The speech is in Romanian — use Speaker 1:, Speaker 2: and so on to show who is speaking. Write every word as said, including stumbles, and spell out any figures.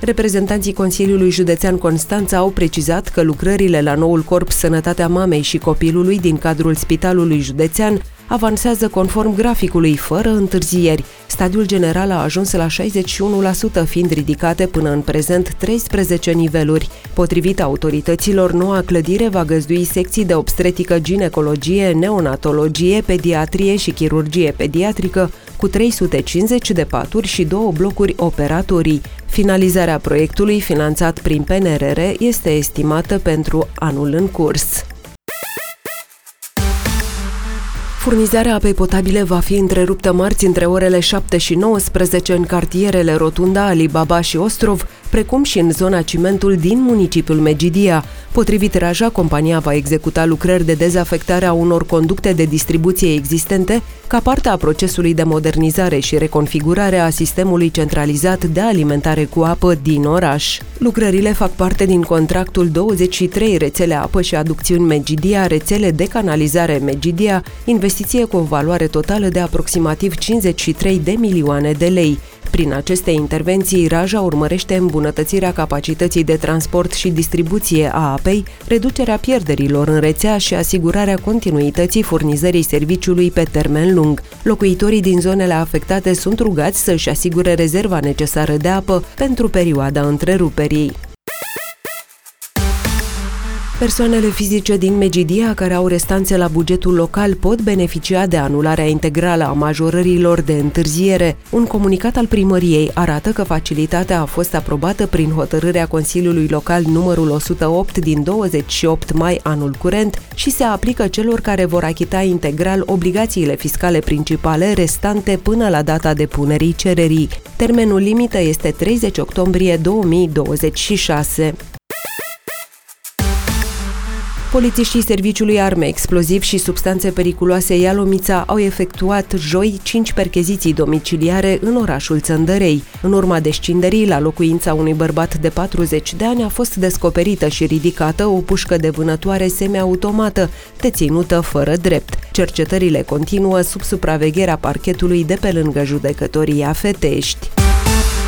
Speaker 1: Reprezentanții Consiliului Județean Constanța au precizat că lucrările la noul corp Sănătatea Mamei și Copilului din cadrul Spitalului Județean avansează conform graficului, fără întârzieri. Stadiul general a ajuns la șaizeci și unu la sută, fiind ridicate până în prezent treisprezece niveluri. Potrivit autorităților, noua clădire va găzdui secții de obstetrică, ginecologie, neonatologie, pediatrie și chirurgie pediatrică, cu trei sute cincizeci de paturi și două blocuri operatorii. Finalizarea proiectului, finanțat prin P N R R, este estimată pentru anul în curs. Furnizarea apei potabile va fi întreruptă marți între orele șapte și nouăsprezece în cartierele Rotunda, Alibaba și Ostrov, precum și în zona Cimentul din municipiul Megidia. Potrivit Raja, compania va executa lucrări de dezafectare a unor conducte de distribuție existente ca parte a procesului de modernizare și reconfigurare a sistemului centralizat de alimentare cu apă din oraș. Lucrările fac parte din contractul douăzeci și trei rețele apă și aducțiuni Megidia, rețele de canalizare Megidia, investiție cu o valoare totală de aproximativ cincizeci și trei de milioane de lei. Prin aceste intervenții, Raja urmărește îmbunătățirea capacității de transport și distribuție a apei, reducerea pierderilor în rețea și asigurarea continuității furnizării serviciului pe termen lung. Locuitorii din zonele afectate sunt rugați să-și asigure rezerva necesară de apă pentru perioada întreruperii. Persoanele fizice din Megidia care au restanțe la bugetul local pot beneficia de anularea integrală a majorărilor de întârziere. Un comunicat al primăriei arată că facilitatea a fost aprobată prin hotărârea Consiliului Local numărul o sută opt din douăzeci și opt mai anul curent și se aplică celor care vor achita integral obligațiile fiscale principale restante până la data depunerii cererii. Termenul limită este treizeci octombrie două mii douăzeci și șase. Polițiștii Serviciului Arme, Exploziv și Substanțe Periculoase Ialomița au efectuat joi cinci percheziții domiciliare în orașul Țăndărei. În urma descinderii, la locuința unui bărbat de patruzeci de ani a fost descoperită și ridicată o pușcă de vânătoare semiautomată, deținută fără drept. Cercetările continuă sub supravegherea parchetului de pe lângă Judecătoria Fetești.